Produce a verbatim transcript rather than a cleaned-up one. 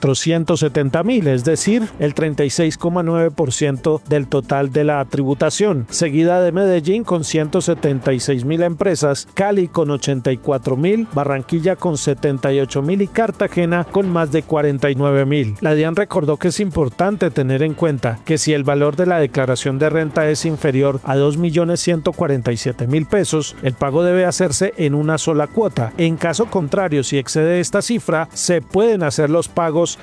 cuatrocientos setenta mil, es decir, el treinta y seis coma nueve por ciento del total de la tributación, seguida de Medellín con ciento setenta y seis mil empresas, Cali con ochenta y cuatro mil, Barranquilla con setenta y ocho mil y Cartagena con más de cuarenta y nueve mil. La DIAN recordó que es importante tener en cuenta que si el valor de la declaración de renta es inferior a dos millones ciento cuarenta y siete mil pesos, el pago debe hacerse en una sola cuota. En caso contrario, si excede esta cifra, se pueden hacer los pagos